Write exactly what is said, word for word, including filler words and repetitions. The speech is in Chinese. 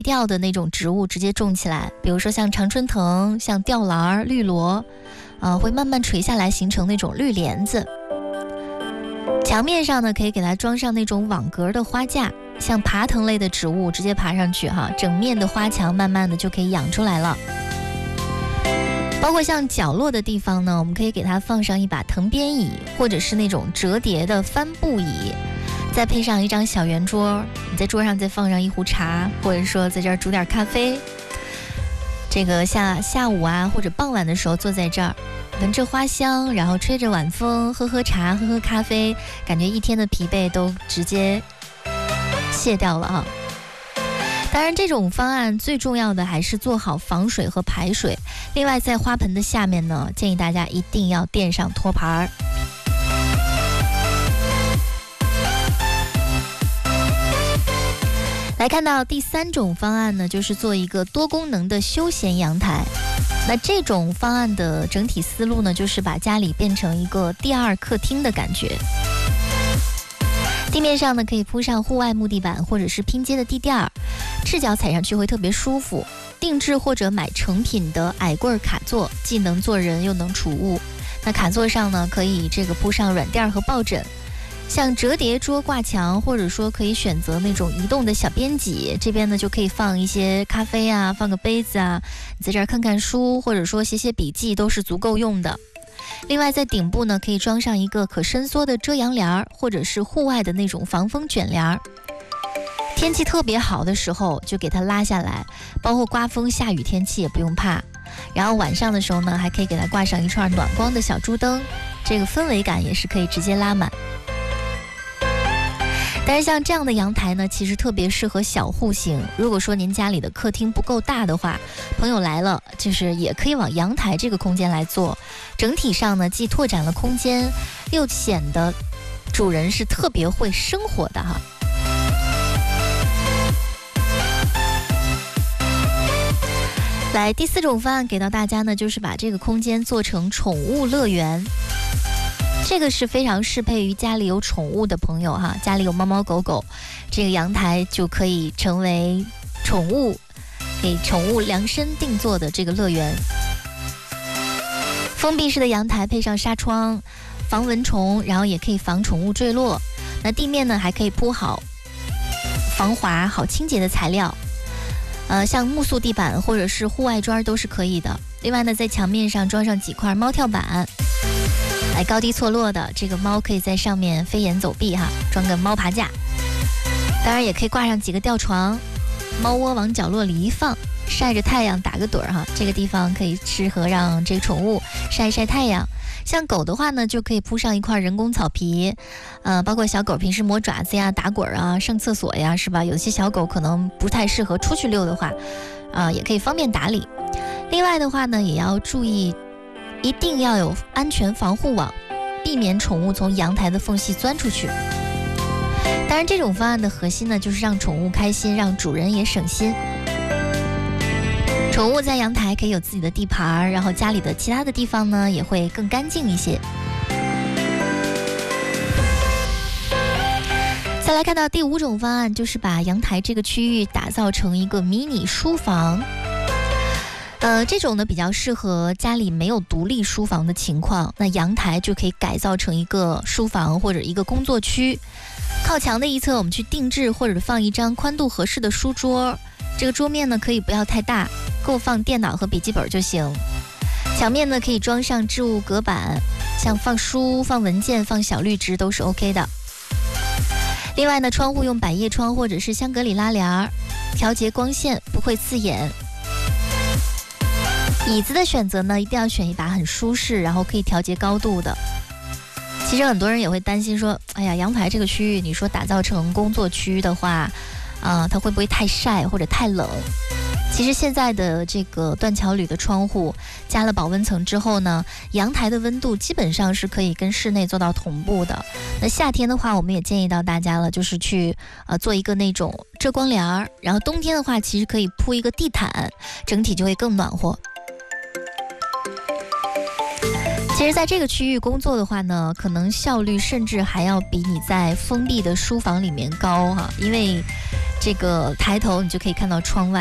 调的那种植物直接种起来，比如说像常春藤、像吊兰、绿萝，呃，会慢慢垂下来，形成那种绿帘子。墙面上呢，可以给它装上那种网格的花架，像爬藤类的植物直接爬上去哈，整面的花墙慢慢的就可以养出来了。包括像角落的地方呢，我们可以给它放上一把藤编椅，或者是那种折叠的帆布椅，再配上一张小圆桌，你在桌上再放上一壶茶，或者说在这儿煮点咖啡。这个下下午啊，或者傍晚的时候坐在这儿，闻着花香，然后吹着晚风，喝喝茶，喝喝咖啡，感觉一天的疲惫都直接卸掉了啊。当然，这种方案最重要的还是做好防水和排水。另外，在花盆的下面呢，建议大家一定要垫上托盘。来看到第三种方案呢，就是做一个多功能的休闲阳台。那这种方案的整体思路呢，就是把家里变成一个第二客厅的感觉。地面上呢，可以铺上户外木地板或者是拼接的地垫儿，赤脚踩上去会特别舒服。定制或者买成品的矮柜卡座，既能坐人又能储物。那卡座上呢，可以这个铺上软垫和抱枕。像折叠桌挂墙，或者说可以选择那种移动的小编辑，这边呢就可以放一些咖啡啊，放个杯子啊，你在这儿看看书，或者说写写笔记都是足够用的。另外在顶部呢，可以装上一个可伸缩的遮阳帘，或者是户外的那种防风卷帘。天气特别好的时候就给它拉下来，包括刮风下雨天气也不用怕。然后晚上的时候呢，还可以给它挂上一串暖光的小珠灯，这个氛围感也是可以直接拉满。但是像这样的阳台呢，其实特别适合小户型。如果说您家里的客厅不够大的话，朋友来了就是也可以往阳台这个空间来做。整体上呢，既拓展了空间，又显得主人是特别会生活的哈。来，第四种方案给到大家呢，就是把这个空间做成宠物乐园。这个是非常适配于家里有宠物的朋友哈，家里有猫猫狗狗，这个阳台就可以成为宠物给宠物量身定做的这个乐园。封闭式的阳台配上纱窗，防蚊虫，然后也可以防宠物坠落。那地面呢，还可以铺好防滑、好清洁的材料，呃，像木塑地板或者是户外砖都是可以的。另外呢，在墙面上装上几块猫跳板。来高低错落的，这个猫可以在上面飞檐走壁哈，装个猫爬架。当然也可以挂上几个吊床，猫窝往角落里一放，晒着太阳打个盹哈，这个地方可以适合让这个宠物晒一晒太阳。像狗的话呢，就可以铺上一块人工草皮，呃，包括小狗平时磨爪子呀、打滚啊、上厕所呀，是吧？有些小狗可能不太适合出去溜的话，啊、呃，也可以方便打理。另外的话呢，也要注意。一定要有安全防护网，避免宠物从阳台的缝隙钻出去。当然，这种方案的核心呢，就是让宠物开心，让主人也省心。宠物在阳台可以有自己的地盘，然后家里的其他的地方呢，也会更干净一些。再来看到第五种方案，就是把阳台这个区域打造成一个迷你书房。呃，这种呢比较适合家里没有独立书房的情况，那阳台就可以改造成一个书房或者一个工作区。靠墙的一侧我们去定制或者放一张宽度合适的书桌，这个桌面呢可以不要太大，够放电脑和笔记本就行。墙面呢可以装上置物隔板，像放书、放文件、放小绿植都是 OK 的。另外呢，窗户用百叶窗或者是香格里拉帘，调节光线不会刺眼。椅子的选择呢，一定要选一把很舒适，然后可以调节高度的。其实很多人也会担心说，哎呀，阳台这个区域，你说打造成工作区的话，啊、呃，它会不会太晒或者太冷？其实现在的这个断桥铝的窗户加了保温层之后呢，阳台的温度基本上是可以跟室内做到同步的。那夏天的话，我们也建议到大家了，就是去呃做一个那种遮光帘儿，然后冬天的话，其实可以铺一个地毯，整体就会更暖和。 其实在这个区域工作的话呢，可能效率甚至还要比你在封闭的书房里面高哈，因为这个抬头你就可以看到窗外。